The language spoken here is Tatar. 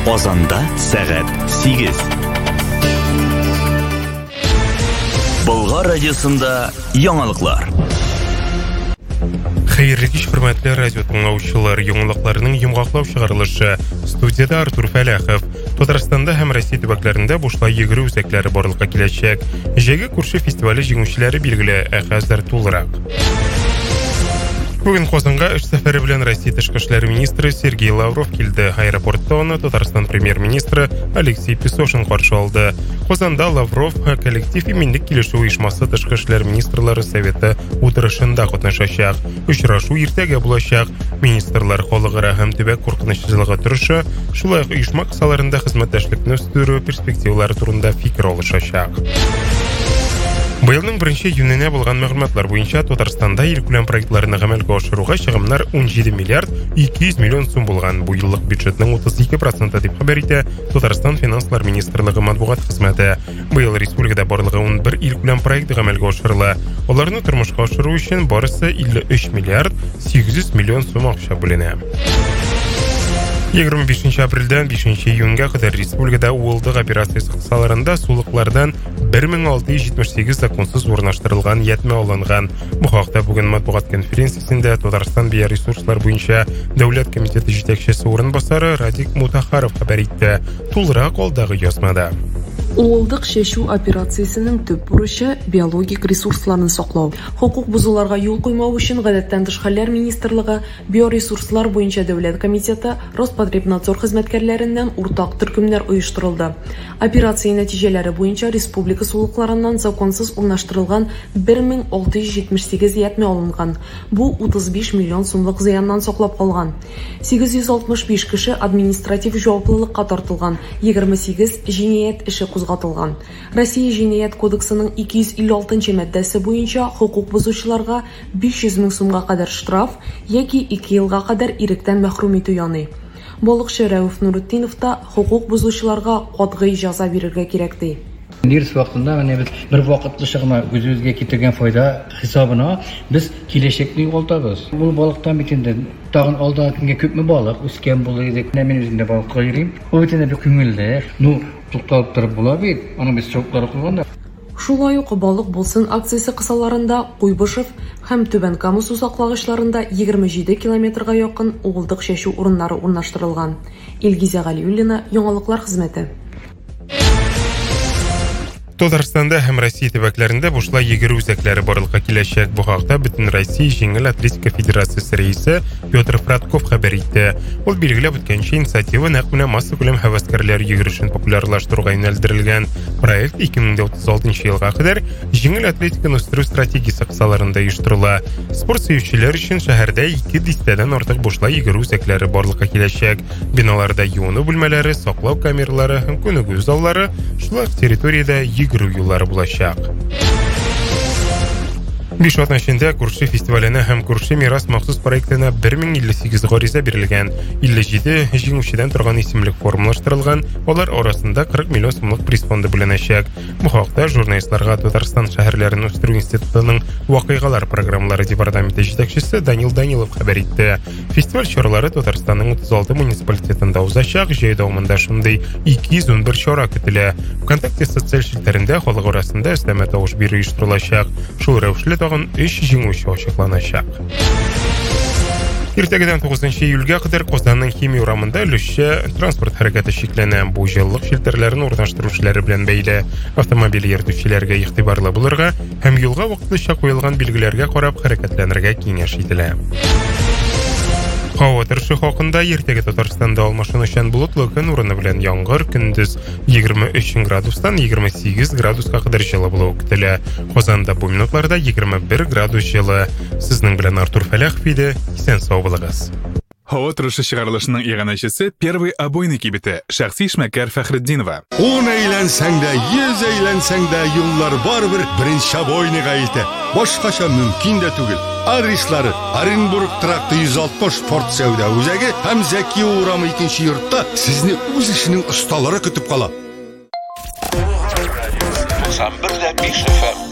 Казанда сәгать 8. Болгар радиосында яңалыклар. Хәерле кич, хөрмәтле радио тыңлаучылар, яңалыкларның йомгаклап чыгарылышы. Студияда Артур Фәләхов. Татарстанда һәм Россия төбәкләрендә бушлай йөгерү үзәкләре барлыкка киләчәк. Җәйге күрше фестивале җиңүчеләре билгеле, хәзер тулырак. Бүген Казанга эш сәфәре белән Россия тышкы эшләр министры Сергей Лавров килде. Аэропортта аны Татарстан премьер-министры Алексей Песошин каршы алды. Казанда Лавров коллектив иминлек килешү оешмасы тышкы эшләр министрлары советы утырышында катнашачак. Очрашу иртәгә булачак. Министрлар халыкара һәм төбәк куркынычсызлыгы торышы, шулай ук оешма кысаларында хезмәттәшлекне үстерү перспективалары турында фикер алышачак. Быелның 1 июненә булган мәгълүматлар буенча Татарстанда илкүләм проектларны гамәлгә ашыруга чыгымнар 17 миллиард 200 миллион сум булган. Бу еллык бюджетның 32% дип хәбәр итә Татарстан финанслар министрлыгы матбугат хезмәте. Быел республикада барлыгы 11 илкүләм проект гамәлгә ашырыла. Аларны тормышка ашыру өчен барысы 53 миллиард 800 миллион сум акча бүленә. 25 апрельдән 5 июньгә кадәр республикада уылдык операциясе кысаларында сулыклардан 1678 законсыз урнаштырылган ятмә алынган. Бу хакта бүген матбугат конференциясендә Татарстан биоресурслар буенча дәүләт комитеты җитәкчесе урынбасары Радик Мутахаров хәбәр итте. Тулырак алдагы язмада. Уылдык шәшү операциясенең төп бурычы биологик ресурсларны саклау. Хукук бузуларга юл куймау өчен гадәттән тыш хәлләр министрлыгы биоресурслар буенча дәүләт комитеты Роспотребнадзор хезмәткәрләреннән уртак төркемнәр оештырылды. Операция нәтиҗәләре буенча республика сулыкларыннан законсыз урнаштырылган 1678 ятмә алынган. Бу 35 миллион сумлык зыяннан саклап калган. 865 кеше административ җаваплылыкка тартылган, 28 җинаять эше кузгатылган. Россия җинаять кодексының 256 маддәсе буенча хукук бузучыларга 500 мең сумга кадәр штраф яки 2 елга кадәр иректән мәхрүм итү яный. Балыкчы Рәүф Нуретдинов та хукук бузучыларга катгый җәза бирергә кирәк ди. Дирс вакытында без бер вакытлы чыгыма үзебезгә китергән файда хисабына без киләчәкне югалтабыз. Бу балыктан бит инде тагын алда көнгә күпме балык үскән булыр иде. Мен үзем дә балыкка йөрим. Ул бит инде бик күңелле. Тукталып торып була бит. Аны без чоклар кылганда. Шулай ук балык булсын акциясе кысаларында Куйбышев һәм Түбән Кама су саклагычларында 27 километрга якын уылдык шәшү урыннары урнаштырылган. Илгизә Галиуллина, яңалыклар хезмәте. Татарстанда һәм Россия төбәкләрендә бушлай йөгерү үзәкләре барлыкка киләчәк. Бу хакта Бөтен Россия җиңел атлетика федерациясе рәисе Петр Фратков хәбәр итте. Ул билгеләп үткәнчә инициатива нәкъ менә масса күләм һәвәскәрләр йөгерешен популярлаштыруга юнәлдерелгән. Проект 2036 елга кадәр җиңел атлетиканы үстерү стратегиясе кысаларында оештырыла. Спорт сөючеләр өчен шәһәрдә 2 дистәдән артык бушлай йөгерү үзәкләре барлыкка киләчәк. Биналарда юыну бүлмәләре, саклау камералары һәм күнегү заллары, шулай ук территориядә йөгерү юллары булачак. Биш атнашында күрше фестиваленә һәм күрше мирас махсус проектына 1058 гариза бирелгән. 57 җиңүчедән торган исемлек формалаштырылган. Алар арасында 40 миллион сумлык приз фонды бүленәчәк. Бу хакта журналистларга Татарстан шәһәрләрен үстерү институтының вакыйгалар программалары департаменты җитәкчесе Данил Данилов хәбәр итте. Фестиваль чаралары Татарстанның 36 муниципалитетында узачак. Җәй дәвамында шундый 211 чара көтелә. ВКонтакте социаль челтәрендә халык арасында өстәмә тавыш бирү оештырылачак. Шул рәвешле тагын 3 җиңүче ачыкланачак. Иртәгәдән 9 июльгә кадәр Казанның Химия урамында өлешчә транспорт хәрәкәте шикләнә. Бу җылылык фильтрларын урнаштыру эшләре белән бәйле. Автомобиль йөртүчеләргә игътибарлы булырга һәм юлга вакытлыча куелган билгеләргә карап хәрәкәтләнергә киңәш ителә. Һава торышы хакында иртәгә Татарстанда алмашынучан болытлы көн урыны белән яңгыр, көндез 23 градустан 28 градуска кадәр җылы булуы көтелә. Казанда бу минутларда 21 градус җылы. Сезнең белән Артур Фәләхов иде. Исән сау булыгыз. Һава торышы чыгарылышының иганәчесе первый обойный кибете Шәхси Эшмәкәр Фәхретдинова. 10 әйләнсәң дә, 100 әйләнсәң дә юллар барыбер беренче обойныйга илтә. Башкача мөмкин дә түгел. Адреслары Оренбург тракты 160 спорт сәүдә үзәге һәм Зәки урамы 2нче йортта сезне үз эшенең осталары көтеп кала. 91.5 FM